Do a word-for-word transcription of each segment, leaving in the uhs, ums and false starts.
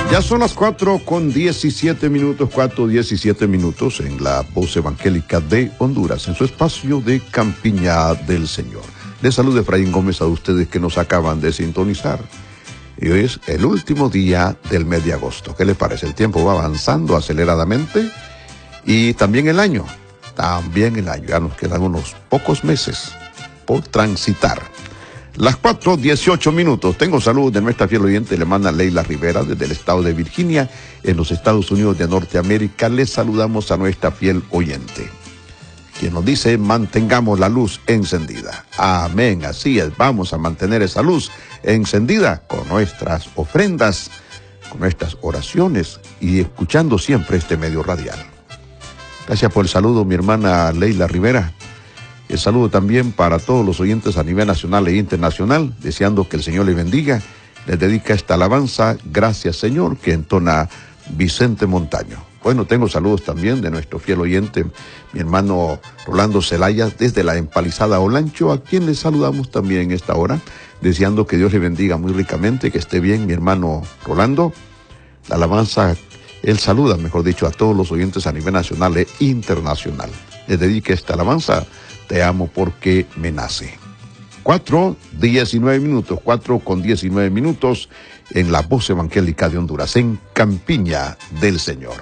Ya son las cuatro con diecisiete minutos, cuatro diecisiete minutos en la Voz Evangélica de Honduras, en su espacio de Campiña del Señor. Les saluda Efraín Gómez a ustedes que nos acaban de sintonizar. Y hoy es el último día del mes de agosto. ¿Qué les parece? El tiempo va avanzando aceleradamente y también el año, también el año. Ya nos quedan unos pocos meses por transitar. Las cuatro dieciocho minutos. Tengo saludos de nuestra fiel oyente, le manda Leila Rivera desde el estado de Virginia, en los Estados Unidos de Norteamérica. Les saludamos a nuestra fiel oyente, quien nos dice: mantengamos la luz encendida. Amén, así es, vamos a mantener esa luz encendida con nuestras ofrendas, con nuestras oraciones y escuchando siempre este medio radial. Gracias por el saludo, mi hermana Leila Rivera. El saludo también para todos los oyentes a nivel nacional e internacional, deseando que el Señor les bendiga. Les dedica esta alabanza, Gracias Señor, que entona Vicente Montaño. Bueno, tengo saludos también de nuestro fiel oyente, mi hermano Rolando Zelaya, desde la empalizada Olancho, a quien le saludamos también en esta hora, deseando que Dios le bendiga muy ricamente, que esté bien mi hermano Rolando. La alabanza, él saluda, mejor dicho, a todos los oyentes a nivel nacional e internacional. Les dedica esta alabanza, Te amo porque me nace. Cuatro, diecinueve minutos, cuatro con diecinueve minutos en la Voz Evangélica de Honduras, en Campiña del Señor.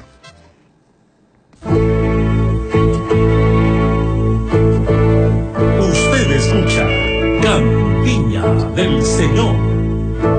Usted escucha Campiña del Señor.